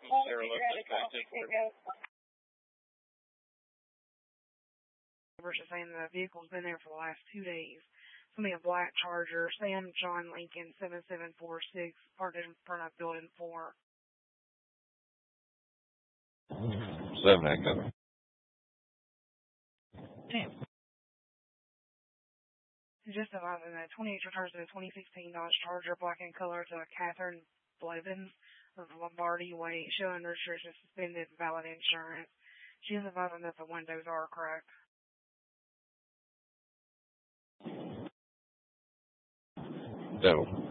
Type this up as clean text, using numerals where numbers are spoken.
Sarah left this guy. Saying the vehicle's been there for the last 2 days. Somebody a black Charger, Sam John Lincoln 7746, parked in front of building 4. 7 Echo. Damn. Just about the 28 returns to the 2016 Dodge Charger, black in color, to Catherine Blevins of Lombardi Way, showing restrictions suspended, valid insurance. She is advising that the windows are correct. No.